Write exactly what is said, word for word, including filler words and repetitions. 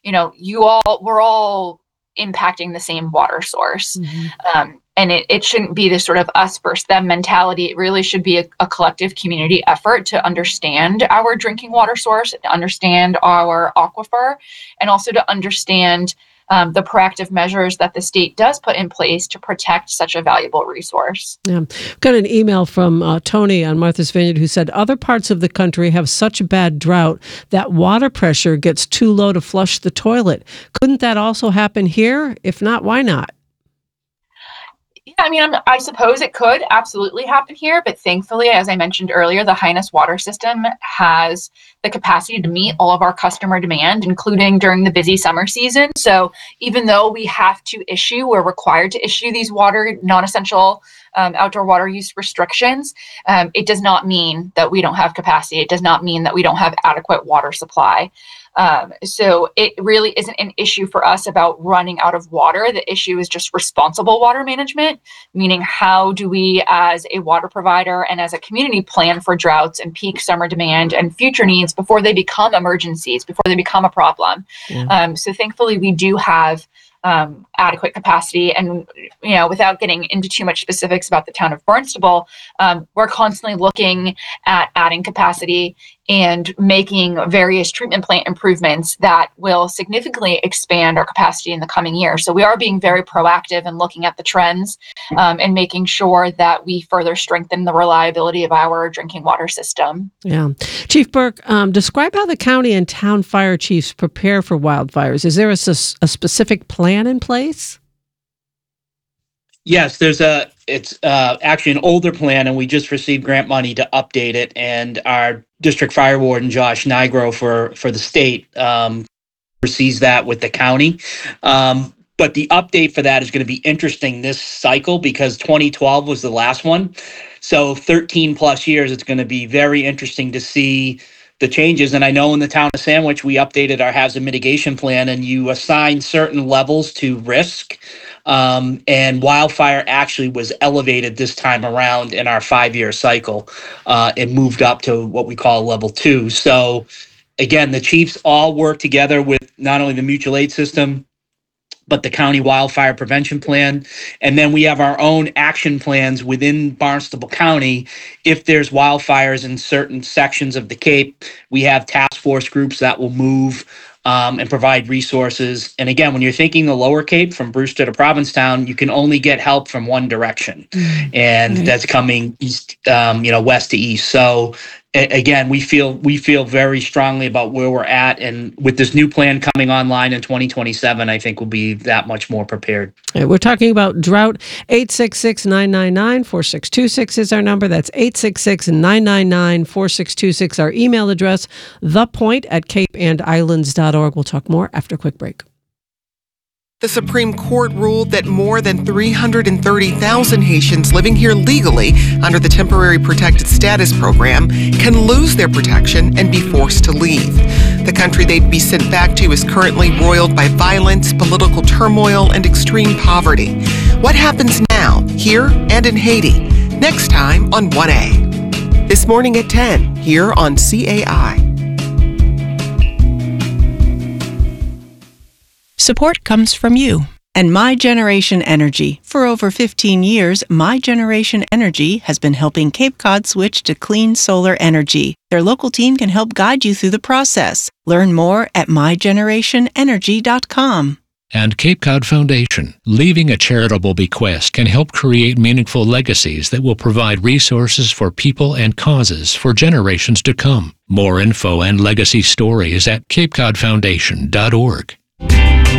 you know, you all, we're all impacting the same water source. Mm-hmm. Um, and it, it shouldn't be this sort of us versus them mentality. It really should be a, a collective community effort to understand our drinking water source, to understand our aquifer, and also to understand um, the proactive measures that the state does put in place to protect such a valuable resource. Yeah. Got an email from uh, Tony on Martha's Vineyard who said, other parts of the country have such a bad drought that water pressure gets too low to flush the toilet. Couldn't that also happen here? If not, why not? Yeah, I mean, I'm, I suppose it could absolutely happen here, but thankfully, as I mentioned earlier, the Highness water system has the capacity to meet all of our customer demand, including during the busy summer season. So even though we have to issue, we're required to issue these water, non-essential um, outdoor water use restrictions, um, it does not mean that we don't have capacity. It does not mean that we don't have adequate water supply. Um, so it really isn't an issue for us about running out of water. The issue is just responsible water management, meaning how do we as a water provider and as a community plan for droughts and peak summer demand and future needs before they become emergencies, before they become a problem. Yeah. Um, so thankfully we do have Um, adequate capacity. And, you know, without getting into too much specifics about the town of Barnstable, um, we're constantly looking at adding capacity and making various treatment plant improvements that will significantly expand our capacity in the coming year. So we are being very proactive and looking at the trends um, and making sure that we further strengthen the reliability of our drinking water system. Yeah. Chief Burke, um, describe how the county and town fire chiefs prepare for wildfires. Is there a, a specific plan in place? Yes, there's a, it's uh, actually an older plan, and we just received grant money to update it. And our district fire warden, Josh Nigro, for, for the state, um, oversees that with the county. Um, but the update for that is going to be interesting this cycle because twenty twelve was the last one. So thirteen plus years, it's going to be very interesting to see the changes. And I know in the town of Sandwich, we updated our hazard mitigation plan, and you assign certain levels to risk. Um, and wildfire actually was elevated this time around in our five-year cycle. Uh, it moved up to what we call level two. So again, the chiefs all work together with not only the mutual aid system, but the county wildfire prevention plan. And then we have our own action plans within Barnstable County. If there's wildfires in certain sections of the Cape, we have task force groups that will move um, and provide resources. And again, when you're thinking the lower Cape from Brewster to Provincetown, you can only get help from one direction. Mm-hmm. And right. That's coming east, um, you know, west to east. So again, we feel we feel very strongly about where we're at, and with this new plan coming online in twenty twenty-seven, I think we'll be that much more prepared. Right, we're talking about drought. eight six six, nine nine nine, four six two six is our number. That's eight six six, nine nine nine, four six two six. Our email address, thepoint at cape and islands dot org. We'll talk more after a quick break. The Supreme Court ruled that more than three hundred thirty thousand Haitians living here legally under the Temporary Protected Status Program can lose their protection and be forced to leave. The country they'd be sent back to is currently roiled by violence, political turmoil, and extreme poverty. What happens now, here and in Haiti? Next time on one A. This morning at ten, here on C A I. Support comes from you and My Generation Energy. For over fifteen years, My Generation Energy has been helping Cape Cod switch to clean solar energy. Their local team can help guide you through the process. Learn more at my generation energy dot com. And Cape Cod Foundation, leaving a charitable bequest can help create meaningful legacies that will provide resources for people and causes for generations to come. More info and legacy stories at cape cod foundation dot org.